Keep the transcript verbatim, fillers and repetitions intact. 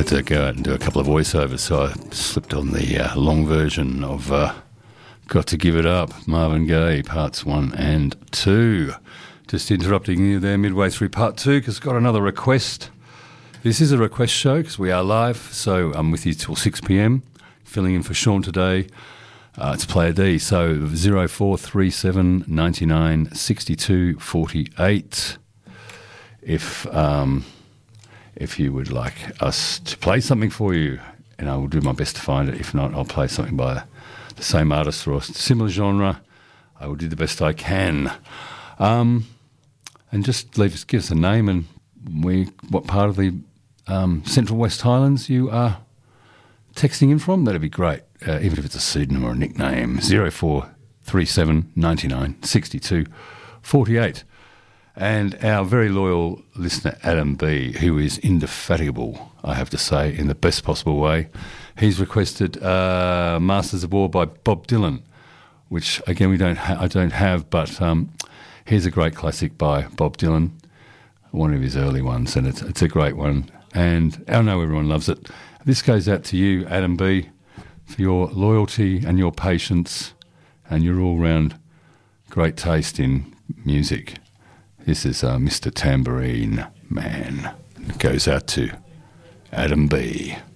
had to go out and do a couple of voiceovers, so I slipped on the uh, long version of uh, Got to Give It Up, Marvin Gaye, parts one and two. Just interrupting you there midway through part two because I've got another request. This is a request show because we are live, so I'm with you till six p.m, filling in for Sean today. Uh, it's Player D, so zero four three seven nine nine six two four eight. If... Um, If you would like us to play something for you, and I will do my best to find it. If not, I'll play something by the same artist or a similar genre. I will do the best I can. Um, and just leave us, give us a name and we, what part of the um, Central West Highlands you are texting in from. That'd be great, uh, even if it's a pseudonym or a nickname. zero four three seven nine nine six two four eight. And our very loyal listener, Adam B., who is indefatigable, I have to say, in the best possible way, he's requested uh, Masters of War by Bob Dylan, which, again, we don't ha- I don't have, but um, here's a great classic by Bob Dylan, one of his early ones, and it's, it's a great one. And I know everyone loves it. This goes out to you, Adam B., for your loyalty and your patience and your all-round great taste in music. This is uh, Mister Tambourine Man. It goes out to Adam B.